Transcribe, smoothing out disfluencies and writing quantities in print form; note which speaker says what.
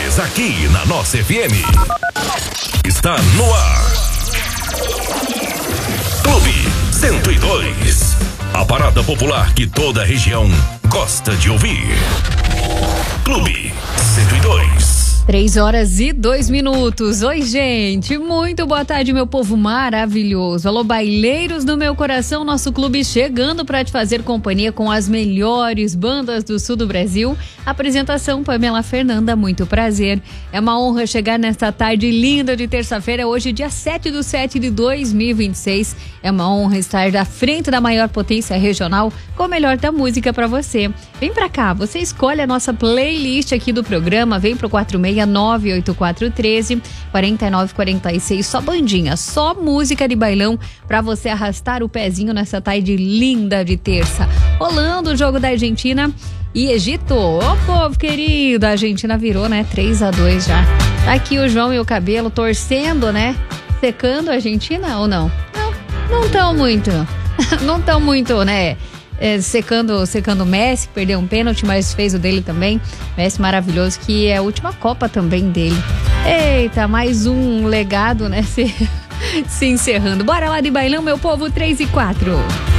Speaker 1: Esportes, aqui na nossa FM. Está no ar. Clube 102. A parada popular que toda a região gosta de ouvir. Clube 102.
Speaker 2: 3h02. Oi, gente. Muito boa tarde, meu povo maravilhoso. Alô, baileiros do meu coração. Nosso clube chegando para te fazer companhia com as melhores bandas do sul do Brasil. Apresentação Pamela Fernanda, muito prazer. É uma honra chegar nesta tarde linda de terça-feira, hoje, dia 7/7/2026. É uma honra estar à frente da maior potência regional com o melhor da música para você. Vem pra cá, você escolhe a nossa playlist aqui do programa, vem pro 46984134946, só bandinha, só música de bailão pra você arrastar o pezinho nessa tarde linda de terça. Rolando o jogo da Argentina e Egito. Ô, povo querido, a Argentina virou, né? 3-2 já. Tá aqui o João e o Cabelo torcendo, né? Secando a Argentina ou não? Não tão muito. Não tão muito, né? Secando o Messi, que perdeu um pênalti, mas fez o dele também. Messi maravilhoso, que é a última Copa também dele. Eita, mais um legado, né? Se encerrando. Bora lá de bailão, meu povo, 3 e 4.